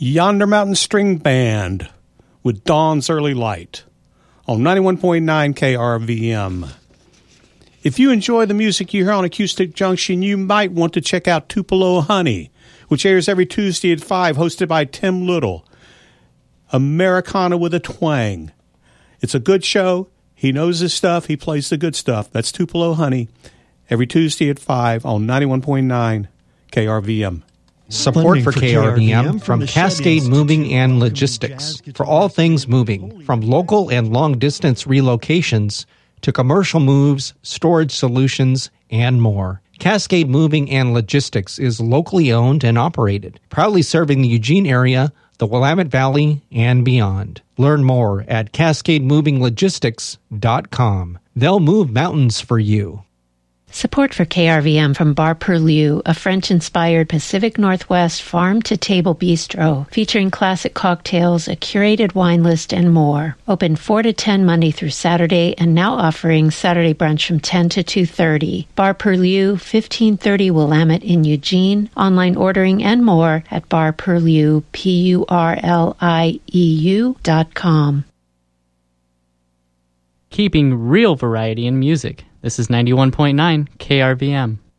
Yonder Mountain String Band with Dawn's Early Light on 91.9 KRVM. If you enjoy the music you hear on Acoustic Junction, you might want to check out Tupelo Honey, which airs every Tuesday at 5, hosted by Tim Little. Americana with a twang. It's a good show. He knows his stuff. He plays the good stuff. That's Tupelo Honey, every Tuesday at 5 on 91.9 KRVM. Support for KRVM from Cascade Moving and Logistics. For all things moving, from local and long-distance relocations to commercial moves, storage solutions, and more. Cascade Moving and Logistics is locally owned and operated, proudly serving the Eugene area, the Willamette Valley, and beyond. Learn more at CascadeMovingLogistics.com. They'll move mountains for you. Support for KRVM from Bar Perlieu, a French-inspired Pacific Northwest farm-to-table bistro featuring classic cocktails, a curated wine list, and more. Open 4 to 10 Monday through Saturday, and now offering Saturday brunch from 10 to 2:30. Bar Perlieu, 1530 Willamette in Eugene. Online ordering and more at barperlieu, PURLIEU.com. Keeping real variety in music. This is 91.9 KRVM.